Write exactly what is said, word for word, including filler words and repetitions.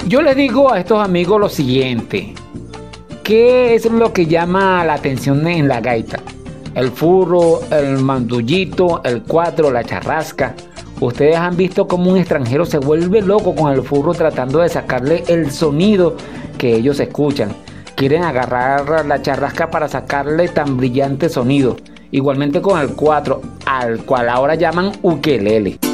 Yo les digo a estos amigos lo siguiente. ¿Qué es lo que llama la atención en la gaita? El furro, el mandullito, el cuatro, la charrasca. Ustedes han visto cómo un extranjero se vuelve loco con el furro tratando de sacarle el sonido que ellos escuchan. Quieren agarrar la charrasca para sacarle tan brillante sonido. Igualmente con el cuatro, al cual ahora llaman ukelele.